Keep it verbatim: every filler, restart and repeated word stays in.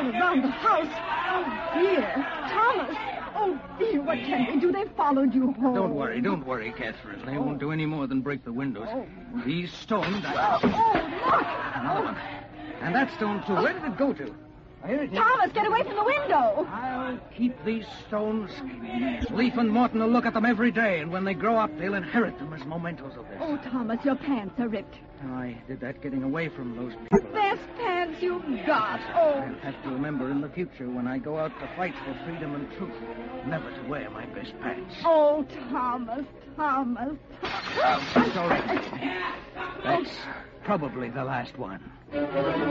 all around the house. Oh, dear. Thomas. Oh, dear, what can we do? They followed you home. Don't worry, don't worry, Catherine. They oh. won't do any more than break the windows. Oh. These stones... I... Oh, oh, look. Another one. And that stone, too. Where did it go to? Here it is. Thomas, get away from the window. I'll keep these stones. Leaf and Morton will look at them every day, and when they grow up, they'll inherit them as mementos of this. Oh, Thomas, your pants are ripped. I did that getting away from those people. The best pants you've got. Oh. I'll have to remember in the future when I go out to fight for freedom and truth, never to wear my best pants. Oh, Thomas, Thomas. It's all right. That's probably the last one.